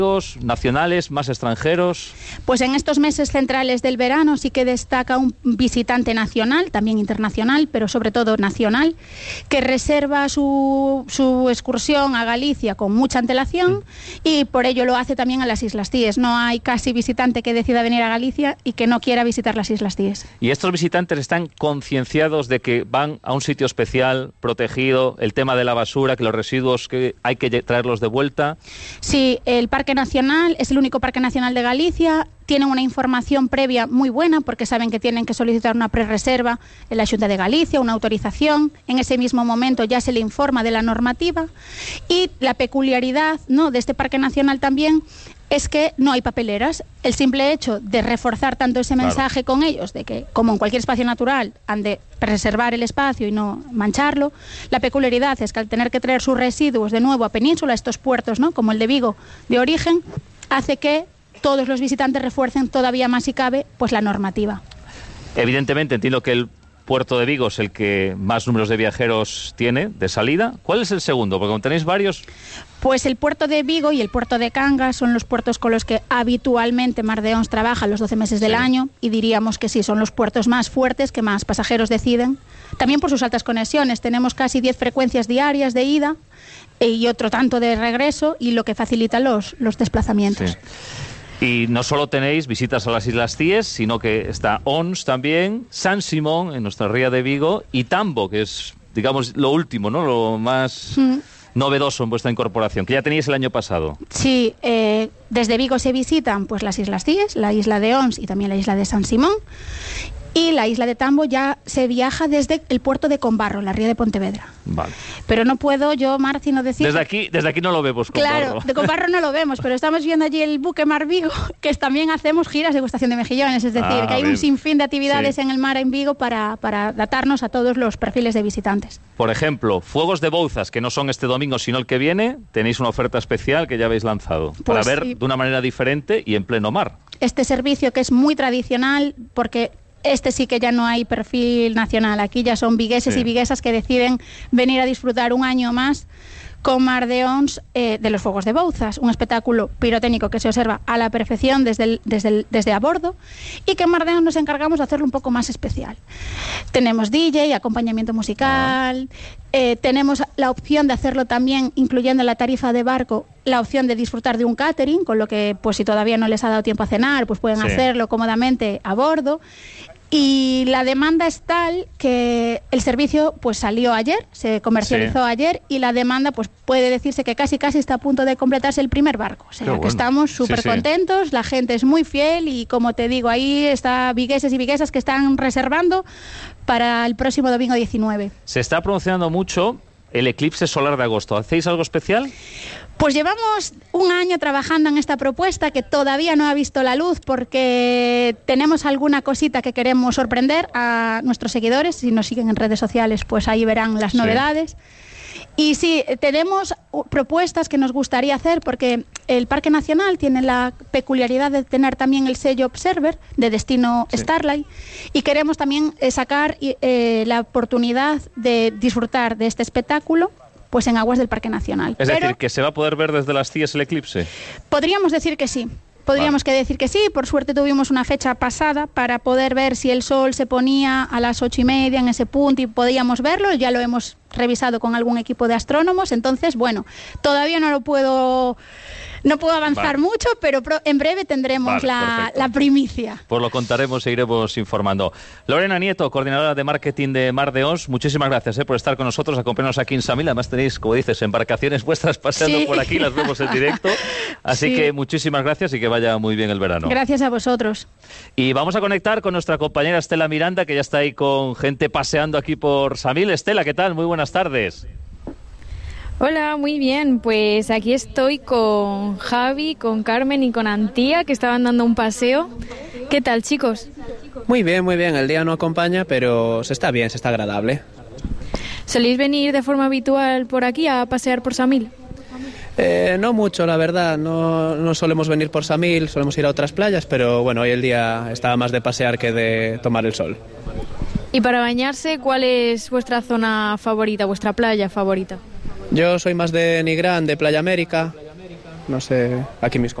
nacionales, más extranjeros? Pues en estos meses centrales del verano sí que destaca un visitante nacional, también internacional, pero sobre todo nacional, que reserva su excursión a Galicia con mucha antelación y por ello lo hace también a las Islas Cíes. No hay casi visitante que decida venir a Galicia y que no quiera visitar las Islas Cíes. ¿Y estos visitantes están concienciados de que van a un sitio especial, protegido, el tema de la basura, que los residuos que hay que traerlos de vuelta? Sí, el Parque Nacional es el único parque nacional de Galicia. Tienen una información previa muy buena porque saben que tienen que solicitar una prerreserva en la Xunta de Galicia, una autorización. En ese mismo momento ya se le informa de la normativa y la peculiaridad, ¿no?, de este parque nacional también es que no hay papeleras. El simple hecho de reforzar tanto ese mensaje con ellos, de que, como en cualquier espacio natural, han de preservar el espacio y no mancharlo, la peculiaridad es que al tener que traer sus residuos de nuevo a Península, estos puertos, ¿no?, como el de Vigo de origen, hace que todos los visitantes refuercen todavía más, si cabe, pues la normativa. Evidentemente, entiendo que el puerto de Vigo es el que más números de viajeros tiene de salida. ¿Cuál es el segundo? Porque como tenéis varios... Pues el puerto de Vigo y el puerto de Cangas son los puertos con los que habitualmente Mar de Ons trabaja los 12 meses del año y diríamos que sí, son los puertos más fuertes que más pasajeros deciden. También por sus altas conexiones. Tenemos casi 10 frecuencias diarias de ida y otro tanto de regreso y lo que facilita los desplazamientos. Sí. Y no solo tenéis visitas a las Islas Cíes, sino que está Ons también, San Simón en nuestra ría de Vigo y Tambo, que es, digamos, lo último, ¿no?, lo más novedoso en vuestra incorporación, que ya teníais el año pasado. Sí, desde Vigo se visitan pues las Islas Cíes, la isla de Ons y también la isla de San Simón. Y la isla de Tambo ya se viaja desde el puerto de Combarro, la ría de Pontevedra. Vale. Pero no puedo yo, Marci, no decir... Desde aquí no lo vemos, Combarro. Claro, de Combarro no lo vemos, pero estamos viendo allí el buque Mar Vigo, que también hacemos giras de degustación de mejillones, es decir, que hay un sinfín de actividades en el mar en Vigo para adaptarnos a todos los perfiles de visitantes. Por ejemplo, Fuegos de Bouzas, que no son este domingo, sino el que viene, tenéis una oferta especial que ya habéis lanzado, pues para ver de una manera diferente y en pleno mar. Este servicio que es muy tradicional, porque... Este sí que ya no hay perfil nacional. Aquí ya son vigueses y viguesas que deciden venir a disfrutar un año más con Mar de Ons de los Fuegos de Bouzas, un espectáculo pirotécnico que se observa a la perfección desde a bordo y que en Mar de Ons nos encargamos de hacerlo un poco más especial. Tenemos DJ, acompañamiento musical, tenemos la opción de hacerlo también incluyendo en la tarifa de barco, la opción de disfrutar de un catering, con lo que pues si todavía no les ha dado tiempo a cenar, pues pueden hacerlo cómodamente a bordo. Y la demanda es tal que el servicio pues salió ayer, se comercializó ayer y la demanda pues puede decirse que casi está a punto de completarse el primer barco. O sea, que estamos súper contentos, la gente es muy fiel y como te digo, ahí está vigueses y viguesas que están reservando para el próximo domingo 19. Se está promocionando mucho el eclipse solar de agosto. ¿Hacéis algo especial? Pues llevamos un año trabajando en esta propuesta que todavía no ha visto la luz porque tenemos alguna cosita que queremos sorprender a nuestros seguidores. Si nos siguen en redes sociales, pues ahí verán las novedades. Y sí, tenemos propuestas que nos gustaría hacer porque el Parque Nacional tiene la peculiaridad de tener también el sello Observer de destino Starlight y queremos también sacar la oportunidad de disfrutar de este espectáculo pues en aguas del Parque Nacional. Es decir, que se va a poder ver desde las Cíes el eclipse. Podríamos decir que sí. Podríamos decir que sí, por suerte tuvimos una fecha pasada para poder ver si el sol se ponía a las 8:30 en ese punto y podíamos verlo, ya lo hemos revisado con algún equipo de astrónomos, entonces bueno, todavía no puedo avanzar mucho, pero en breve tendremos la primicia. Pues lo contaremos e iremos informando. Lorena Nieto, coordinadora de marketing de Mar de Ons, muchísimas gracias por estar con nosotros, acompañarnos aquí en Samil. Además tenéis, como dices, embarcaciones vuestras paseando por aquí, las vemos en directo. Así que muchísimas gracias y que vaya muy bien el verano. Gracias a vosotros. Y vamos a conectar con nuestra compañera Estela Miranda, que ya está ahí con gente paseando aquí por Samil. Estela, ¿qué tal? Muy buenas tardes. Hola, muy bien. Pues aquí estoy con Javi, con Carmen y con Antía, que estaban dando un paseo. ¿Qué tal, chicos? Muy bien, muy bien. El día no acompaña, pero se está bien, se está agradable. ¿Soléis venir de forma habitual por aquí a pasear por Samil? No mucho, la verdad. No solemos venir por Samil, solemos ir a otras playas, pero bueno, hoy el día estaba más de pasear que de tomar el sol. Y para bañarse, ¿cuál es vuestra zona favorita, vuestra playa favorita? Yo soy más de Nigrán, de Playa América. no sé, aquí mis